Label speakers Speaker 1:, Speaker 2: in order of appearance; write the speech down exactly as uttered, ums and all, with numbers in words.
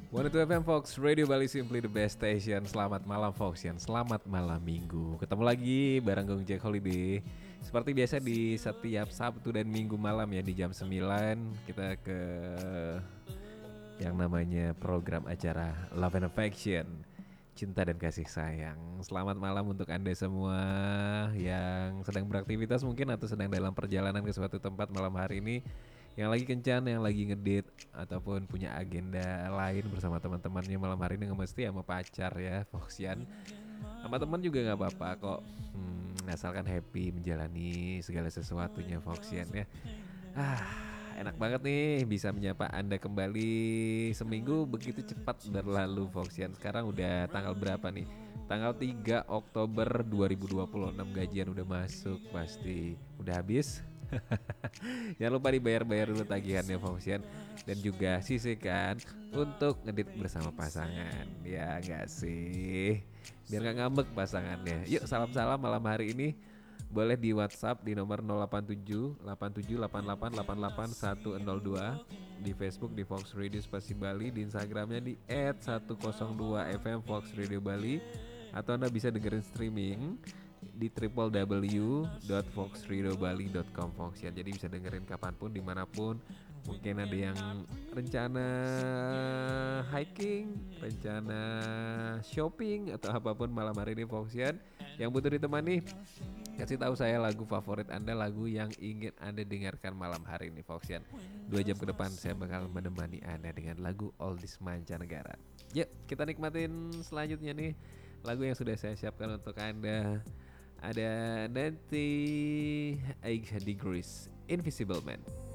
Speaker 1: seratus dua F M Fox Radio Bali, simply the best station. Selamat malam Foxian, selamat malam minggu. Ketemu lagi bareng Gong Jack Holiday. Seperti biasa di setiap Sabtu dan Minggu malam ya di jam sembilan kita ke yang namanya program acara Love and Affection, cinta dan kasih sayang. Selamat malam untuk Anda semua yang sedang beraktivitas mungkin atau sedang dalam perjalanan ke suatu tempat malam hari ini, yang lagi kencan, yang lagi ngedate ataupun punya agenda lain bersama teman-temannya malam hari ini, nggak mesti sama pacar ya, Foxian. Sama teman juga nggak apa-apa kok. Hmm, asalkan happy menjalani segala sesuatunya, Foxian ya. Ah, enak banget nih bisa menyapa Anda kembali. Seminggu begitu cepat berlalu, Foxian. Sekarang udah tanggal berapa nih? Tanggal tiga Oktober dua ribu dua puluh enam. Gajian udah masuk pasti. Udah habis? Jangan lupa dibayar-bayar dulu tagihannya, Foxian. Dan juga sisihkan untuk ngedit bersama pasangan. Ya gak sih? Biar gak ngambek pasangannya. Yuk salam-salam malam hari ini. Boleh di WhatsApp di nomor nol delapan tujuh delapan tujuh delapan delapan delapan delapan satu nol dua, di Facebook di Fox Radio Spasi Bali, di Instagramnya di et seratus dua F M Fox Radio Bali, atau Anda bisa dengerin streaming di w w w dot fox radio bali dot com, Fox ya. Jadi bisa dengerin kapanpun, dimanapun. Mungkin ada yang rencana hiking, rencana shopping, atau apapun malam hari ini, Foxian. Yang butuh ditemani, kasih tahu saya lagu favorit Anda, lagu yang ingin Anda dengarkan malam hari ini, Foxian. Dua jam ke depan saya bakal menemani Anda dengan lagu oldies mancanegara. Yuk kita nikmatin selanjutnya nih lagu yang sudah saya siapkan untuk Anda. Ada nanti eight Degrees, Invisible Man.